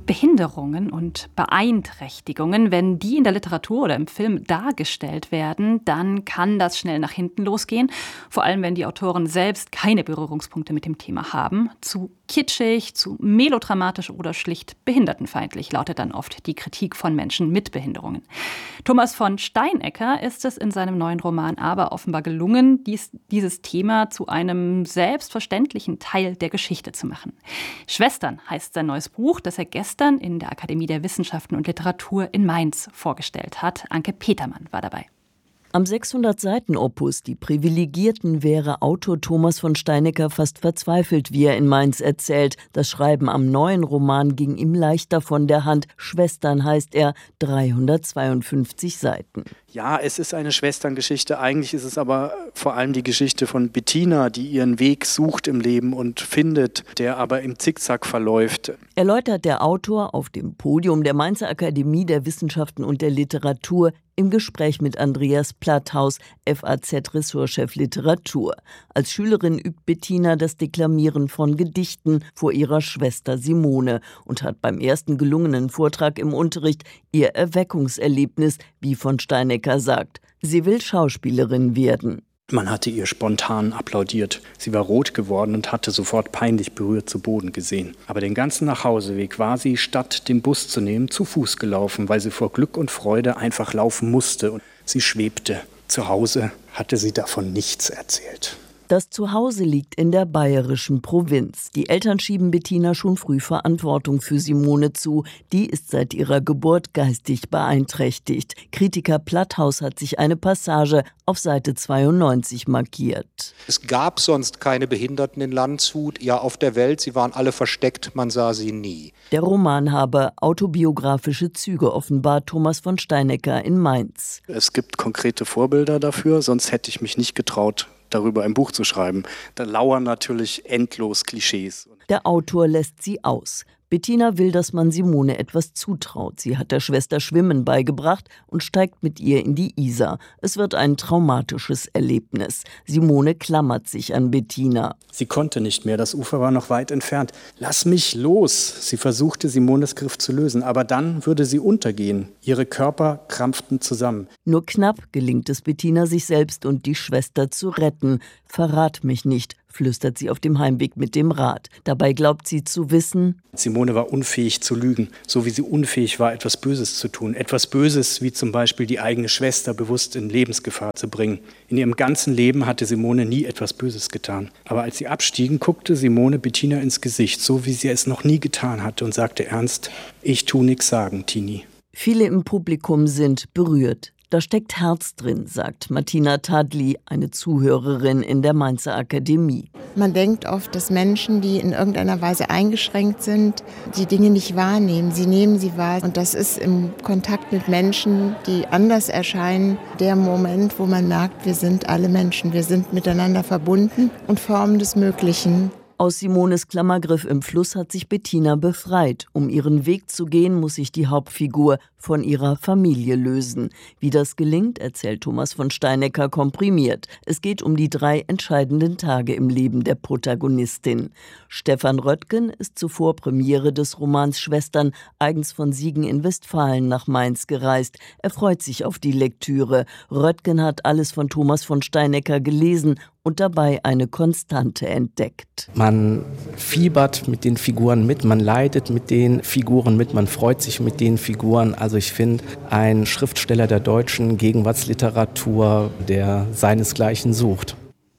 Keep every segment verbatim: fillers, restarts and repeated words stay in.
Behinderungen und Beeinträchtigungen, wenn die in der Literatur oder im Film dargestellt werden, dann kann das schnell nach hinten losgehen. Vor allem, wenn die Autoren selbst keine Berührungspunkte mit dem Thema haben. Zu kitschig, zu melodramatisch oder schlicht behindertenfeindlich lautet dann oft die Kritik von Menschen mit Behinderungen. Thomas von Steinecker ist es in seinem neuen Roman aber offenbar gelungen, dies, dieses Thema zu einem selbstverständlichen Teil der Geschichte zu machen. Schwestern heißt sein neues Buch, das er gestern in der Akademie der Wissenschaften und Literatur in Mainz vorgestellt hat. Anke Petermann war dabei. Am sechshundert-Seiten-Opus Die Privilegierten wäre Autor Thomas von Steinecker fast verzweifelt, wie er in Mainz erzählt. Das Schreiben am neuen Roman ging ihm leichter von der Hand. Schwestern heißt er, dreihundertzweiundfünfzig Seiten. Ja, es ist eine Schwesterngeschichte. Eigentlich ist es aber vor allem die Geschichte von Bettina, die ihren Weg sucht im Leben und findet, der aber im Zickzack verläuft. Erläutert der Autor auf dem Podium der Mainzer Akademie der Wissenschaften und der Literatur im Gespräch mit Andreas Platthaus, F A Z-Ressortchef Literatur. Als Schülerin übt Bettina das Deklamieren von Gedichten vor ihrer Schwester Simone und hat beim ersten gelungenen Vortrag im Unterricht ihr Erweckungserlebnis, wie von Steinecker sagt. Sie will Schauspielerin werden. Man hatte ihr spontan applaudiert. Sie war rot geworden und hatte sofort peinlich berührt zu Boden gesehen. Aber den ganzen Nachhauseweg war sie, statt den Bus zu nehmen, zu Fuß gelaufen, weil sie vor Glück und Freude einfach laufen musste. Und sie schwebte. Zu Hause hatte sie davon nichts erzählt. Das Zuhause liegt in der bayerischen Provinz. Die Eltern schieben Bettina schon früh Verantwortung für Simone zu. Die ist seit ihrer Geburt geistig beeinträchtigt. Kritiker Platthaus hat sich eine Passage auf Seite zweiundneunzig markiert. Es gab sonst keine Behinderten in Landshut, ja auf der Welt, sie waren alle versteckt, man sah sie nie. Der Roman habe autobiografische Züge, offenbart Thomas von Steinecker in Mainz. Es gibt konkrete Vorbilder dafür, sonst hätte ich mich nicht getraut, darüber ein Buch zu schreiben. Da lauern natürlich endlos Klischees. Der Autor lässt sie aus. Bettina will, dass man Simone etwas zutraut. Sie hat der Schwester Schwimmen beigebracht und steigt mit ihr in die Isar. Es wird ein traumatisches Erlebnis. Simone klammert sich an Bettina. Sie konnte nicht mehr, das Ufer war noch weit entfernt. Lass mich los! Sie versuchte, Simones Griff zu lösen, aber dann würde sie untergehen. Ihre Körper krampften zusammen. Nur knapp gelingt es Bettina, sich selbst und die Schwester zu retten. Verrat mich nicht, flüstert sie auf dem Heimweg mit dem Rad. Dabei glaubt sie zu wissen: Simone war unfähig zu lügen, so wie sie unfähig war, etwas Böses zu tun. Etwas Böses, wie zum Beispiel die eigene Schwester bewusst in Lebensgefahr zu bringen. In ihrem ganzen Leben hatte Simone nie etwas Böses getan. Aber als sie abstiegen, guckte Simone Bettina ins Gesicht, so wie sie es noch nie getan hatte, und sagte ernst: Ich tu nix sagen, Tini. Viele im Publikum sind berührt. Da steckt Herz drin, sagt Martina Tadli, eine Zuhörerin in der Mainzer Akademie. Man denkt oft, dass Menschen, die in irgendeiner Weise eingeschränkt sind, die Dinge nicht wahrnehmen. Sie nehmen sie wahr. Und das ist im Kontakt mit Menschen, die anders erscheinen, der Moment, wo man merkt, wir sind alle Menschen. Wir sind miteinander verbunden und Formen des Möglichen. Aus Simones Klammergriff im Fluss hat sich Bettina befreit. Um ihren Weg zu gehen, muss sich die Hauptfigur von ihrer Familie lösen. Wie das gelingt, erzählt Thomas von Steinecker komprimiert. Es geht um die drei entscheidenden Tage im Leben der Protagonistin. Stefan Röttgen ist zur Vorpremiere des Romans Schwestern eigens von Siegen in Westfalen nach Mainz gereist. Er freut sich auf die Lektüre. Röttgen hat alles von Thomas von Steinecker gelesen und dabei eine Konstante entdeckt. Man fiebert mit den Figuren mit, man leidet mit den Figuren mit, man freut sich mit den Figuren. Also ich finde, ein Schriftsteller der deutschen Gegenwartsliteratur, der seinesgleichen sucht.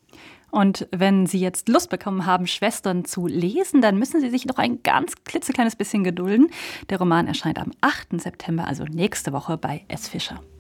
Und wenn Sie jetzt Lust bekommen haben, Schwestern zu lesen, dann müssen Sie sich noch ein ganz klitzekleines bisschen gedulden. Der Roman erscheint am achten September, also nächste Woche, bei S. Fischer.